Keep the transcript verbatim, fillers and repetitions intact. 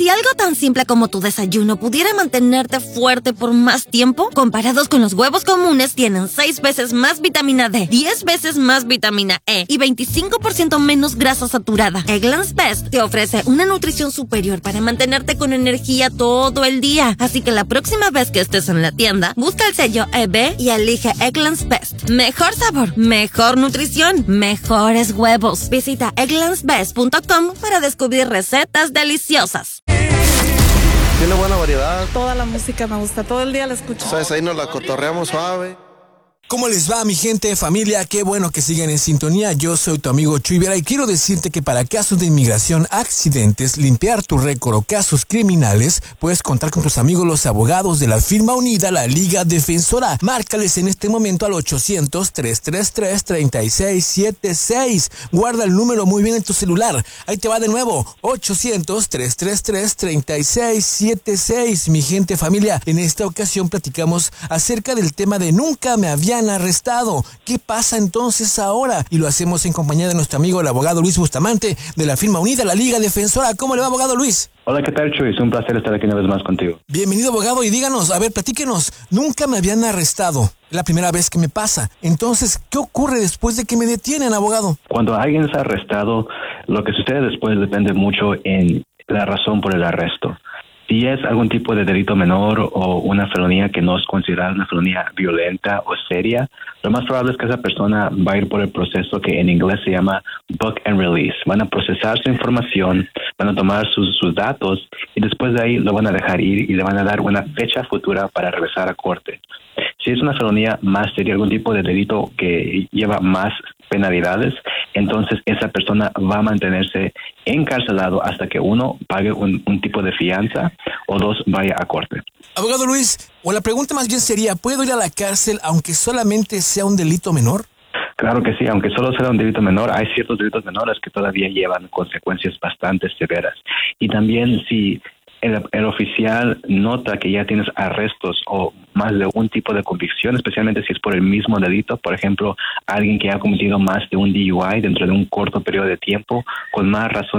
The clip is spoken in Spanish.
Si algo tan simple como tu desayuno pudiera mantenerte fuerte por más tiempo, comparados con los huevos comunes, tienen seis veces más vitamina D, diez veces más vitamina E y veinticinco por ciento menos grasa saturada. Eggland's Best te ofrece una nutrición superior para mantenerte con energía todo el día. Así que la próxima vez que estés en la tienda, busca el sello E B y elige Eggland's Best. Mejor sabor, mejor nutrición, mejores huevos. Visita egglands best punto com para descubrir recetas deliciosas. Tiene buena variedad. Toda la música me gusta, todo el día la escucho. ¿Sabes? Ahí nos la cotorreamos suave. ¿Cómo les va, mi gente, familia? Qué bueno que siguen en sintonía. Yo soy tu amigo Chuy Vera y quiero decirte que para casos de inmigración, accidentes, limpiar tu récord o casos criminales, puedes contar con tus amigos los abogados de la firma unida, la Liga Defensora. Márcales en este momento al ochocientos, trescientos treinta y tres, treinta y seis setenta y seis. Guarda el número muy bien en tu celular. Ahí te va de nuevo, ochocientos, trescientos treinta y tres, treinta y seis setenta y seis. Mi gente, familia, en esta ocasión platicamos acerca del tema de nunca me había arrestado. ¿Qué pasa entonces ahora? Y lo hacemos en compañía de nuestro amigo el abogado Luis Bustamante de la firma unida, la Liga Defensora. ¿Cómo le va, abogado Luis? Hola, ¿qué tal, Chuy? Es un placer estar aquí una vez más contigo. Bienvenido, abogado, y díganos, a ver, platíquenos. Nunca me habían arrestado. Es la primera vez que me pasa. Entonces, ¿qué ocurre después de que me detienen, abogado? Cuando alguien es arrestado, lo que sucede después depende mucho en la razón por el arresto. Si es algún tipo de delito menor o una felonía que no es considerada una felonía violenta o seria, lo más probable es que esa persona va a ir por el proceso que en inglés se llama book and release. Van a procesar su información, van a tomar sus, sus datos y después de ahí lo van a dejar ir y le van a dar una fecha futura para regresar a corte. Si es una felonía más seria, algún tipo de delito que lleva más penalidades, entonces esa persona va a mantenerse encarcelado hasta que uno pague un, un tipo de fianza o dos vaya a corte. Abogado Luis, o la pregunta más bien sería, ¿puedo ir a la cárcel aunque solamente sea un delito menor? Claro que sí, aunque solo sea un delito menor, hay ciertos delitos menores que todavía llevan consecuencias bastante severas. Y también si el, el oficial nota que ya tienes arrestos o más de un tipo de convicción, especialmente si es por el mismo delito, por ejemplo, alguien que ha cometido más de un D U I dentro de un corto periodo de tiempo, con más razón